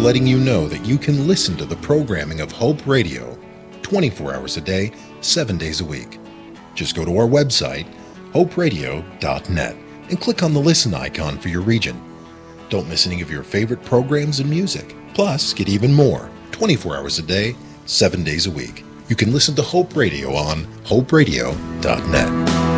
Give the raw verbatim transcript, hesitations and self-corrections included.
letting you know that you can listen to the programming of Hope Radio twenty-four hours a day, seven days a week. Just go to our website, hope radio dot net, and click on the listen icon for your region. Don't miss any of your favorite programs and music. Plus, get even more, twenty-four hours a day, seven days a week. You can listen to Hope Radio on hope radio dot net.